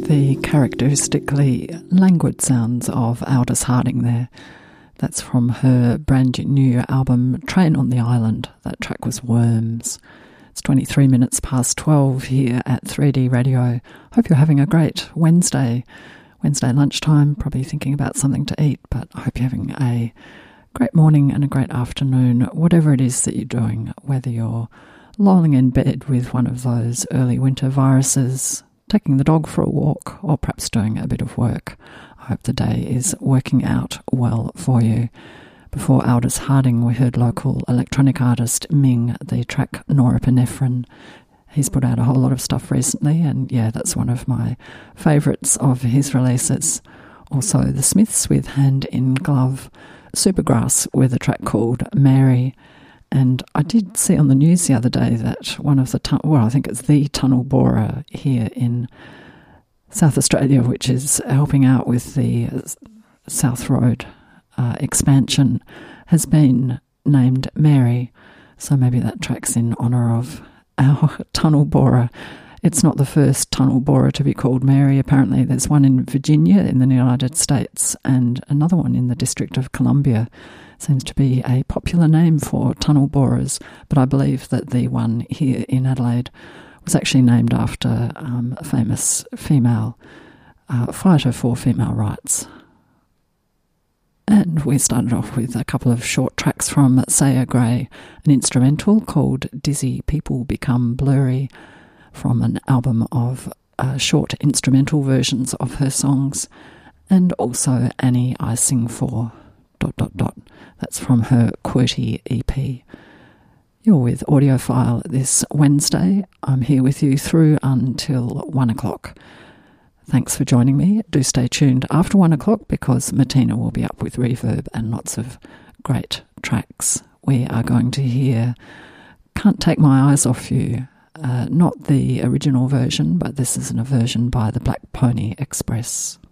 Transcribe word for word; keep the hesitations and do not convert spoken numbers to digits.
The characteristically languid sounds of Aldous Harding there. That's from her brand new album Train on the Island. That track was Worms. It's twenty-three minutes past twelve here at three D Radio. Hope you're having a great Wednesday. Wednesday lunchtime, probably thinking about something to eat, but I hope you're having a great morning and a great afternoon, whatever it is that you're doing, whether you're lolling in bed with one of those early winter viruses, taking the dog for a walk, or perhaps doing a bit of work. I hope the day is working out well for you. Before Aldous Harding, we heard local electronic artist Ming, the track Norepinephrine. He's put out a whole lot of stuff recently, and yeah, that's one of my favourites of his releases. Also, The Smiths with Hand in Glove, Supergrass with a track called Mary. And I did see on the news the other day that one of the, tu- well, I think it's the tunnel borer here in South Australia, which is helping out with the South Road uh, expansion, has been named Mary. So maybe that track's in honour of our tunnel borer. It's not the first tunnel borer to be called Mary. Apparently there's one in Virginia in the United States and another one in the District of Columbia. Seems to be a popular name for tunnel borers, but I believe that the one here in Adelaide was actually named after um, a famous female uh, fighter for female rights. And we started off with a couple of short tracks from Saya Gray, an instrumental called Dizzy People Become Blurry, from an album of uh, short instrumental versions of her songs, and also Annie I Sing For, dot, dot, dot. That's from her QWERTY E P. You're with Audiophile this Wednesday. I'm here with you through until one o'clock. Thanks for joining me. Do stay tuned after one o'clock because Martina will be up with reverb and lots of great tracks. We are going to hear Can't Take My Eyes Off You. Uh, not the original version, but this is a version by the Black Pony Express.